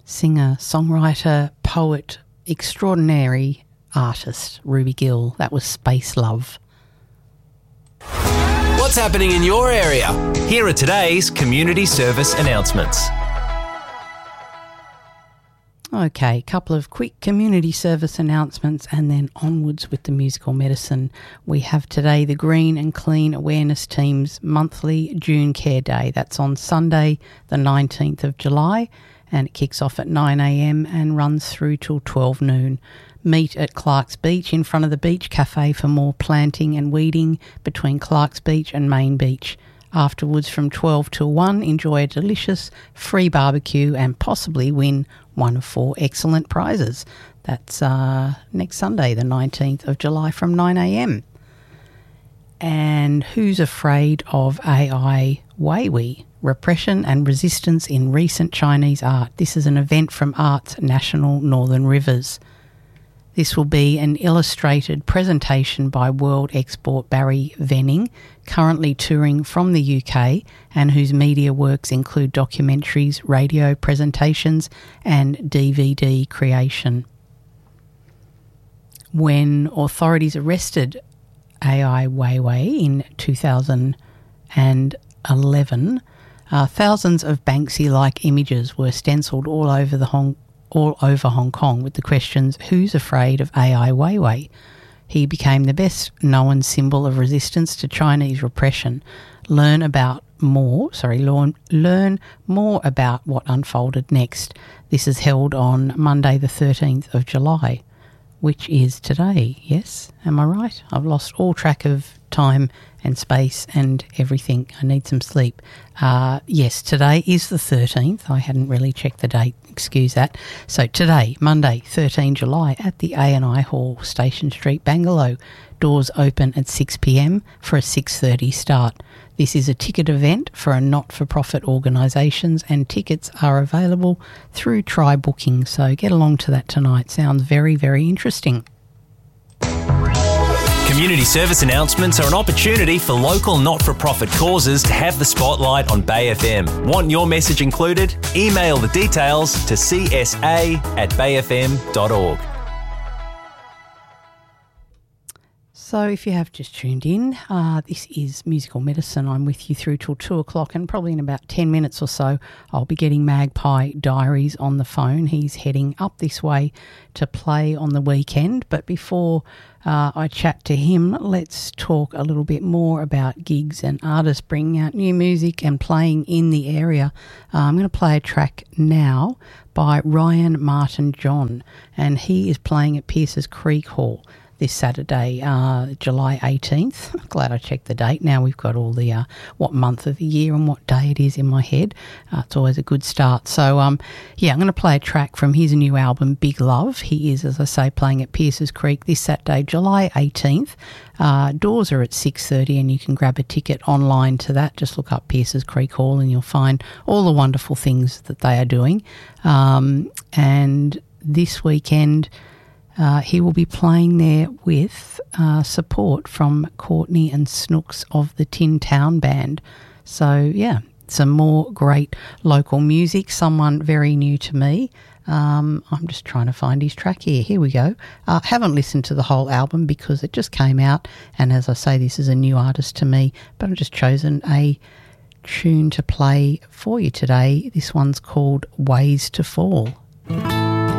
singer, songwriter, poet, extraordinary artist, Ruby Gill. That was Space Love. What's happening in your area? Here are today's community service announcements. Okay, a couple of quick community service announcements and then onwards with the musical medicine. We have today the Green and Clean Awareness Team's monthly June Care Day. That's on Sunday, the 19th of July, and it kicks off at 9 a.m. and runs through till 12 noon. Meet at Clark's Beach in front of the Beach Cafe for more planting and weeding between Clark's Beach and Main Beach. Afterwards, from 12 till 1, enjoy a delicious free barbecue and possibly win one of 4 excellent prizes. That's next Sunday, the 19th of July from 9 a.m. And who's afraid of AI Weiwei? Repression and Resistance in Recent Chinese Art. This is an event from Arts National Northern Rivers. This will be an illustrated presentation by World Export Barry Venning, currently touring from the UK, and whose media works include documentaries, radio presentations and DVD creation. When authorities arrested AI Weiwei in 2011, thousands of Banksy-like images were stencilled all over Hong Kong with the questions, who's afraid of AI Weiwei? He became the best known symbol of resistance to Chinese repression. Learn more about what unfolded next. This is held on Monday the 13th of July, which is today. Yes, am I right? I've lost all track of time and space and everything. I need some sleep. Yes, today is the 13th. I hadn't really checked the date. Excuse that. So today, Monday, 13 July, at the A&I Hall, Station Street, Bangalow. Doors open at 6 p.m. for a 6:30 start. This is a ticket event for a not-for-profit organisations, and tickets are available through Try Booking. So get along to that tonight. Sounds very, very interesting. Community service announcements are an opportunity for local not-for-profit causes to have the spotlight on Bay FM. Want your message included? Email the details to csa@bayfm.org. So if you have just tuned in, this is Musical Medicine. I'm with you through till 2 o'clock, and probably in about 10 minutes or so I'll be getting Magpie Diaries on the phone. He's heading up this way to play on the weekend. But before I chat to him, let's talk a little bit more about gigs and artists bringing out new music and playing in the area. I'm going to play a track now by Ryan Martin John, and he is playing at Pierces Creek Hall this Saturday, July 18th. Glad I checked the date. Now we've got all the what month of the year and what day it is in my head. It's always a good start. So, I'm going to play a track from his new album, Big Love. He is, as I say, playing at Pierces Creek this Saturday, July 18th. Doors are at 6:30, and you can grab a ticket online to that. Just look up Pierces Creek Hall and you'll find all the wonderful things that they are doing. And this weekend, he will be playing there with support from Courtney and Snooks of the Tin Town Band. So, some more great local music, someone very new to me. I'm just trying to find his track here. Here we go. Haven't listened to the whole album because it just came out, and as I say, this is a new artist to me, but I've just chosen a tune to play for you today. This one's called Ways to Fall.